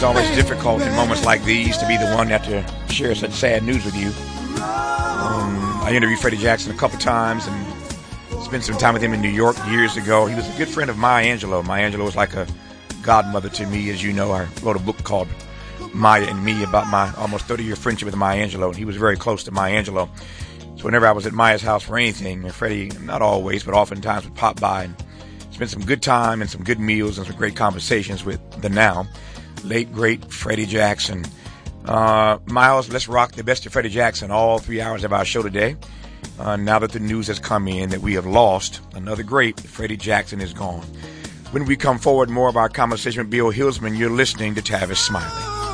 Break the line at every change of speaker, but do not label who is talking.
It's always difficult in moments like these to be the one that to share such sad news with you. I interviewed Freddie Jackson a couple times and spent some time with him in New York years ago. He was a good friend of Maya Angelou. Maya Angelou was like a godmother to me. As you know, I wrote a book called Maya and Me about my almost 30-year friendship with Maya Angelou, and he was very close to Maya Angelou. So whenever I was at Maya's house for anything, Freddie, not always, but oftentimes would pop by and spend some good time and some good meals and some great conversations with the now late, great Freddie Jackson. Miles, let's rock the best of Freddie Jackson all 3 hours of our show today. Now that the news has come in that we have lost another great, Freddie Jackson is gone. When we come forward, more of our conversation with Bill Hillsman, you're listening to Tavis Smiley.